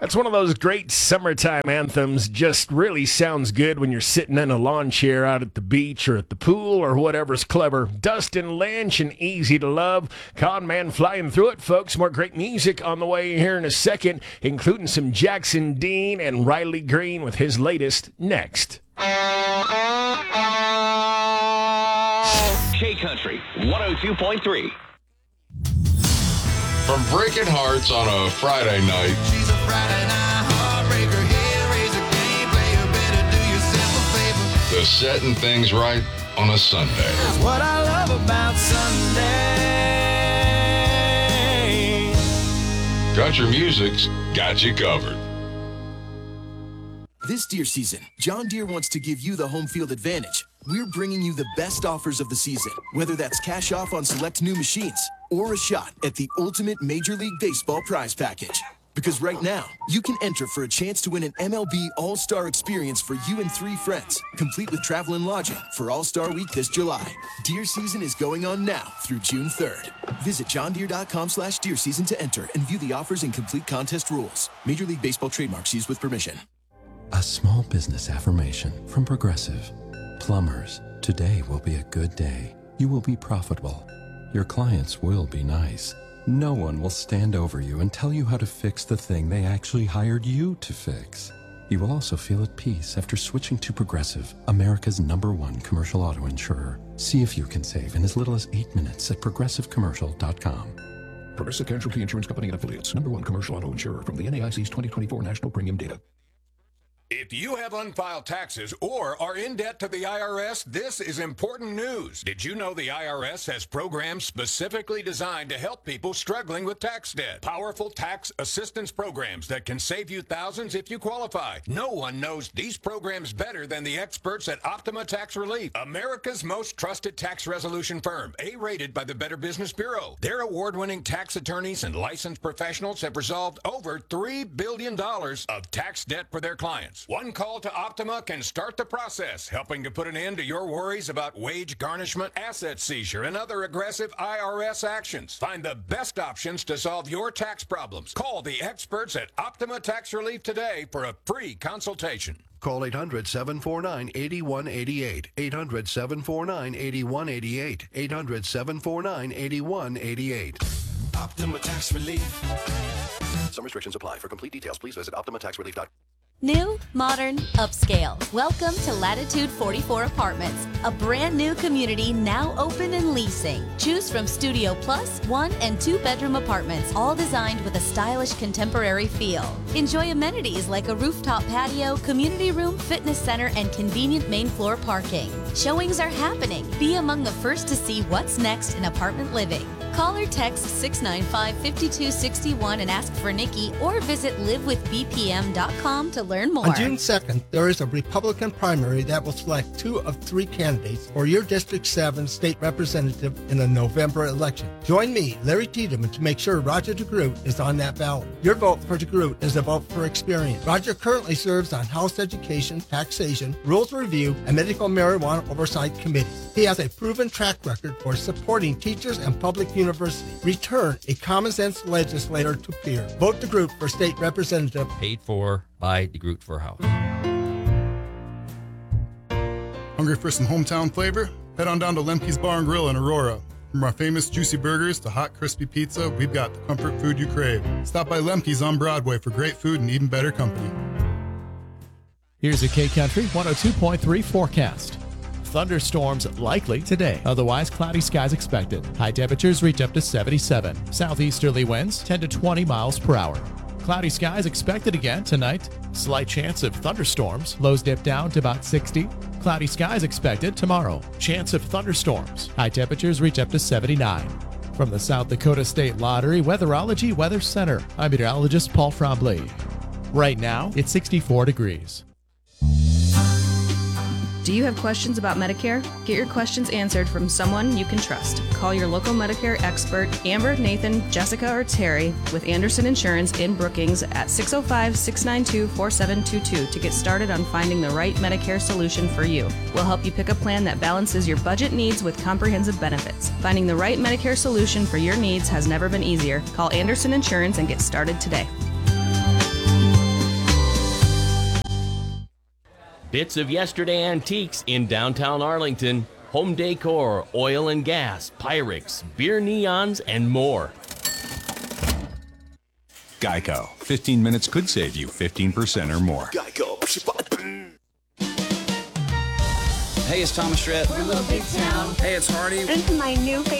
That's one of those great summertime anthems. Just really sounds good when you're sitting in a lawn chair out at the beach or at the pool or whatever's clever. Dustin Lynch and Easy to Love. Con Man flying through it, folks. More great music on the way here in a second, including some Jackson Dean and Riley Green with his latest next. K-Country 102.3. From Breaking Hearts on a Friday night. She's a Friday night heartbreaker. Here, raise a game player. Better do yourself a favor. To setting things right on a Sunday. That's what I love about Sunday. Country music's got you covered. This deer season, John Deere wants to give you the home field advantage. We're bringing you the best offers of the season, whether that's cash off on select new machines or a shot at the ultimate Major League Baseball prize package. Because right now, you can enter for a chance to win an MLB All-Star experience for you and 3 friends, complete with travel and lodging for All-Star Week this July. Deer season is going on now through June 3rd. Visit johndeere.com/deer season to enter and view the offers and complete contest rules. Major League Baseball trademarks used with permission. A small business affirmation from Progressive. Plumbers, today will be a good day. You will be profitable. Your clients will be nice. No one will stand over you and tell you how to fix the thing they actually hired you to fix. You will also feel at peace after switching to Progressive, America's #1 commercial auto insurer. See if you can save in as little as 8 minutes at progressivecommercial.com. Progressive Casualty Insurance Company and Affiliates. #1 commercial auto insurer from the NAIC's 2024 National Premium Data. If you have unfiled taxes or are in debt to the IRS, this is important news. Did you know the IRS has programs specifically designed to help people struggling with tax debt? Powerful tax assistance programs that can save you thousands if you qualify. No one knows these programs better than the experts at Optima Tax Relief, America's most trusted tax resolution firm, A-rated by the Better Business Bureau. Their award-winning tax attorneys and licensed professionals have resolved over $3 billion of tax debt for their clients. One call to Optima can start the process, helping to put an end to your worries about wage garnishment, asset seizure, and other aggressive IRS actions. Find the best options to solve your tax problems. Call the experts at Optima Tax Relief today for a free consultation. Call 800-749-8188. 800-749-8188. 800-749-8188. Optima Tax Relief. Some restrictions apply. For complete details, please visit OptimaTaxRelief.com. New, modern, upscale. Welcome to Latitude 44 Apartments, a brand new community now open and leasing. Choose from Studio Plus, 1 and 2 bedroom apartments, all designed with a stylish contemporary feel. Enjoy amenities like a rooftop patio, community room, fitness center, and convenient main floor parking. Showings are happening. Be among the first to see what's next in apartment living. Call or text 695-5261 and ask for Nikki, or visit livewithbpm.com to learn more. On June 2nd, there is a Republican primary that will select 2 of 3 candidates for your District 7 state representative in the November election. Join me, Larry Tiedemann, to make sure Roger DeGroot is on that ballot. Your vote for DeGroot is a vote for experience. Roger currently serves on House Education, Taxation, Rules Review, and Medical Marijuana Oversight Committees. He has a proven track record for supporting teachers and public universities. Return a common-sense legislator to peer. Vote DeGroot for state representative. Paid for by DeGroot for House. Hungry for some hometown flavor? Head on down to Lemke's Bar and Grill in Aurora. From our famous juicy burgers to hot crispy pizza, we've got the comfort food you crave. Stop by Lemke's on Broadway for great food and even better company. Here's a K-Country 102.3 forecast. Thunderstorms likely today. Otherwise, cloudy skies expected. High temperatures reach up to 77. Southeasterly winds 10 to 20 miles per hour. Cloudy skies expected again tonight. Slight chance of thunderstorms. Lows dip down to about 60. Cloudy skies expected tomorrow. Chance of thunderstorms. High temperatures reach up to 79. From the South Dakota State Lottery Weatherology Weather Center, I'm meteorologist Paul Frombley. Right now, it's 64 degrees. Do you have questions about Medicare? Get your questions answered from someone you can trust. Call your local Medicare expert, Amber, Nathan, Jessica, or Terry with Anderson Insurance in Brookings at 605-692-4722 to get started on finding the right Medicare solution for you. We'll help you pick a plan that balances your budget needs with comprehensive benefits. Finding the right Medicare solution for your needs has never been easier. Call Anderson Insurance and get started today. Bits of yesterday antiques in downtown Arlington. Home decor, oil and gas, Pyrex, beer neons, and more. Geico. 15 minutes could save you 15% or more. Geico. Hey, it's Thomas Rhett. We're a little big town. Hey, it's Hardy. This is my new favorite